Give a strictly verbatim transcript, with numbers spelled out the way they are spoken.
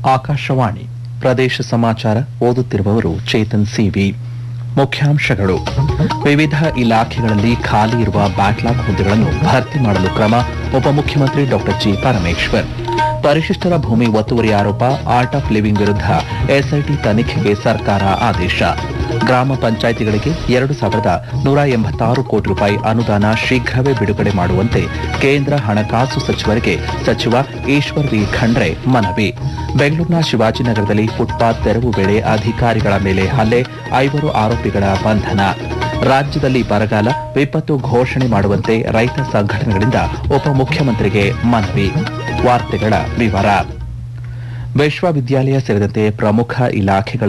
ಆಕಾಶವಾಣಿ ಪ್ರದೇಶ ಸಮಾಚಾರ ಓದುತ್ತಿರುವವರು ಚೇತನ್ ಸಿವಿ. ಮುಖ್ಯಾಂಶಗಳು: ವಿವಿಧ ಇಲಾಖೆಗಳಲ್ಲಿ ಖಾಲಿ ಇರುವ ಬ್ಯಾಕ್ಲಾಗ್ ಹುದ್ದೆಗಳನ್ನು ಭರ್ತಿ ಮಾಡಲು ಕ್ರಮ. ಉಪಮುಖ್ಯಮಂತ್ರಿ ಡಾ ಜಿ ಪರಮೇಶ್ವರ್. ಪರಿಶಿಷ್ಟರ ಭೂಮಿ ಒತ್ತುವರಿ ಆರೋಪ, ಆರ್ಟ್ ಆಫ್ ಲಿವಿಂಗ್ ವಿರುದ್ಧ ಎಸ್ಐಟಿ ತನಿಖೆಗೆ ಸರ್ಕಾರ ಆದೇಶ. ಗ್ರಾಮ ಪಂಚಾಯಿತಿಗಳಿಗೆ ಎರಡು ಸಾವಿರದ ನೂರ ಎಂಬತ್ತಾರು ಕೋಟಿ ರೂಪಾಯಿ ಅನುದಾನ ಶೀಘ್ರವೇ ಬಿಡುಗಡೆ ಮಾಡುವಂತೆ ಕೇಂದ್ರ ಹಣಕಾಸು ಸಚಿವರಿಗೆ ಸಚಿವ ಈಶ್ವರ್ ಬಿ ಖಂಡ್ರೆ ಮನವಿ. ಬೆಂಗಳೂರಿನ ಶಿವಾಜಿನಗರದಲ್ಲಿ ಫುಟ್ಪಾತ್ ತೆರವು ವೇಳೆ ಅಧಿಕಾರಿಗಳ ಮೇಲೆ ಹಲ್ಲೆ, ಐವರು ಆರೋಪಿಗಳ ಬಂಧನ. ರಾಜ್ಯದಲ್ಲಿ ಬರಗಾಲ, ವಿಪತ್ತು ಘೋಷಣೆ ಮಾಡುವಂತೆ ರೈತ ಸಂಘಟನೆಗಳಿಂದ ಉಪಮುಖ್ಯಮಂತ್ರಿಗೆ ಮನವಿ. ವಾರ್ತೆಗಳ ವಿವರ. ವಿಶ್ವವಿದ್ಯಾಲಯ ಸೇರಿದಂತೆ ಪ್ರಮುಖ ಇಲಾಖೆಗಳ